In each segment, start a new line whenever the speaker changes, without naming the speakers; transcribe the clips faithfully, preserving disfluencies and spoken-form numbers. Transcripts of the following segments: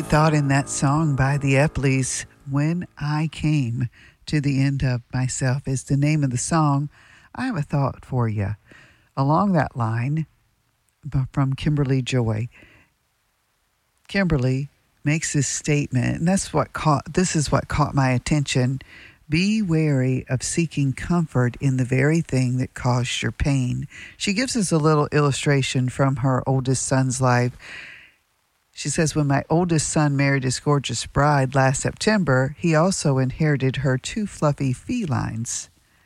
Thought in that song by the Epleys, When I Came to the End of Myself, is the name of the song. I have a thought for you along that line from Kimberly Joy. Kimberly makes this statement, and that's what caught this is what caught my attention. Be wary of seeking comfort in the very thing that caused your pain. She gives us a little illustration from her oldest son's life. She says, when my oldest son married his gorgeous bride last September, he also inherited her two fluffy felines.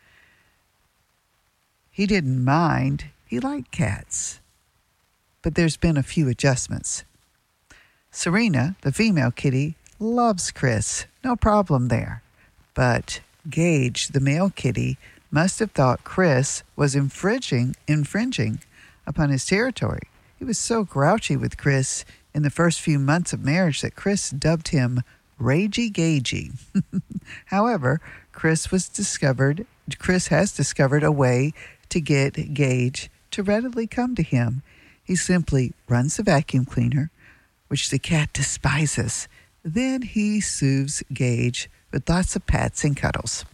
He didn't mind. He liked cats. But there's been a few adjustments. Serena, the female kitty, loves Chris. No problem there. But Gage, the male kitty, must have thought Chris was infringing, infringing upon his territory. He was so grouchy with Chris in the first few months of marriage that Chris dubbed him Ragey Gagey. However, Chris was discovered. Chris has discovered a way to get Gage to readily come to him. He simply runs the vacuum cleaner, which the cat despises. Then he soothes Gage with lots of pats and cuddles.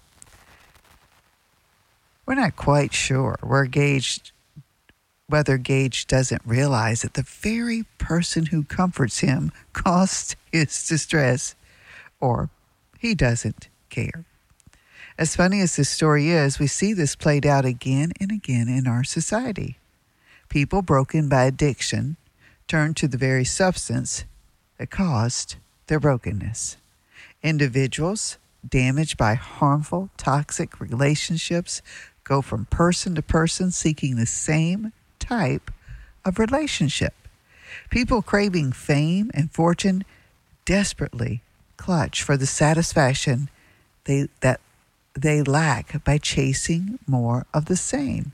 We're not quite sure where Gage whether Gage doesn't realize that the very person who comforts him caused his distress, or he doesn't care. As funny as this story is, we see this played out again and again in our society. People broken by addiction turn to the very substance that caused their brokenness. Individuals damaged by harmful, toxic relationships go from person to person seeking the same type of relationship. People craving fame and fortune desperately clutch for the satisfaction they that they lack by chasing more of the same.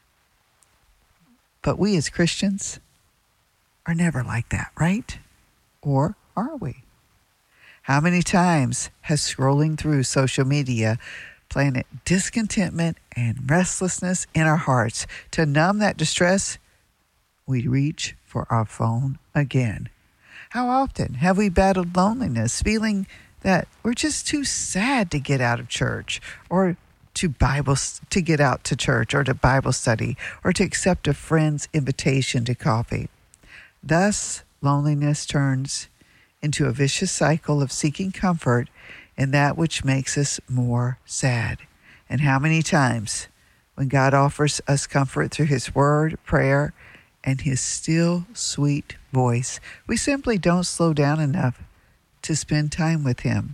But we as Christians are never like that, right? Or are we? How many times has scrolling through social media planted discontentment and restlessness in our hearts? To numb that distress, we reach for our phone again. How often have we battled loneliness, feeling that we're just too sad to get out of church, or to Bible to get out to church, or to Bible study, or to accept a friend's invitation to coffee? Thus, loneliness turns into a vicious cycle of seeking comfort in that which makes us more sad. And how many times, when God offers us comfort through His Word, prayer, and His still, sweet voice, we simply don't slow down enough to spend time with Him.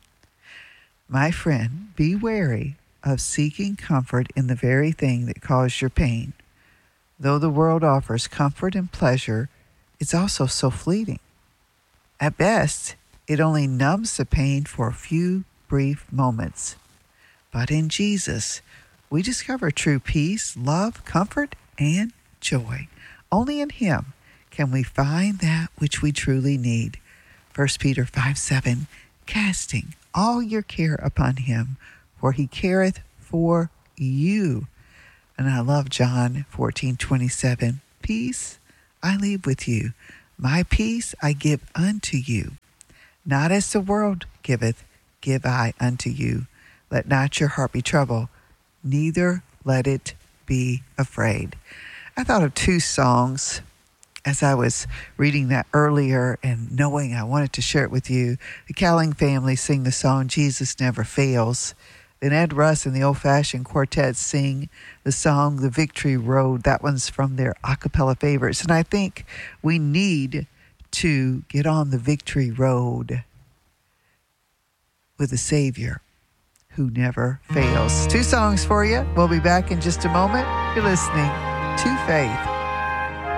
My friend, be wary of seeking comfort in the very thing that caused your pain. Though the world offers comfort and pleasure, it's also so fleeting. At best, it only numbs the pain for a few brief moments. But in Jesus, we discover true peace, love, comfort, and joy. Only in Him can we find that which we truly need. First Peter five seven, casting all your care upon Him, for He careth for you. And I love John fourteen twenty-seven, peace I leave with you, my peace I give unto you. Not as the world giveth, give I unto you. Let not your heart be troubled, neither let it be afraid. I thought of two songs as I was reading that earlier and knowing I wanted to share it with you. The Cowling family sing the song Jesus Never Fails. Then Ed Russ and the Old Fashioned Quartet sing the song The Victory Road. That one's from their a cappella favorites. And I think we need to get on the victory road with a Savior who never fails. Two songs for you. We'll be back in just a moment. You're listening to Faith.